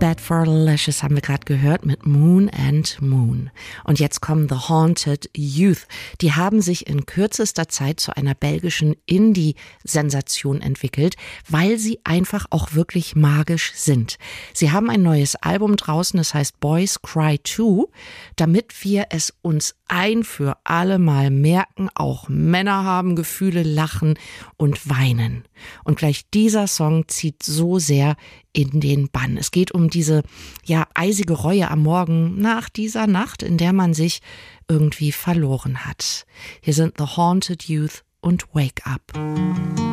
Bad for Lashes haben wir gerade gehört mit Moon and Moon. Und jetzt kommen The Haunted Youth. Die haben sich in kürzester Zeit zu einer belgischen Indie-Sensation entwickelt, weil sie einfach auch wirklich magisch sind. Sie haben ein neues Album draußen, das heißt Boys Cry Too, damit wir es uns ein für alle Mal merken, auch Männer haben Gefühle, lachen und weinen. Und gleich dieser Song zieht so sehr in den Bann. Es geht um diese eisige Reue am Morgen nach dieser Nacht, in der man sich irgendwie verloren hat. Hier sind The Haunted Youth und Wake Up.